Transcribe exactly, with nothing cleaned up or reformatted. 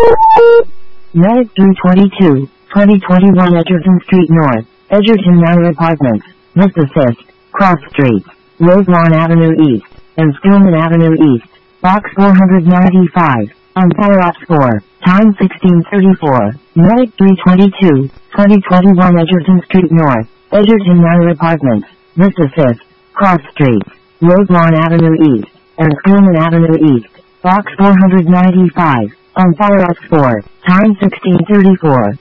Medic three twenty-two, twenty twenty-one Edgerton Street North, Edgerton Manor Apartments, Vista Fifth, Cross Street, Roselawn Avenue East, and Stillman Avenue East, Box four ninety-five, on Fire Ops four, time sixteen thirty-four, Medic three twenty-two, twenty twenty-one Edgerton Street North, Edgerton Manor Apartments, Vista Fifth, Cross Street, Roselawn Avenue East, and Stillman Avenue East, Box four ninety-five, on Fire Ops four, time sixteen thirty-four.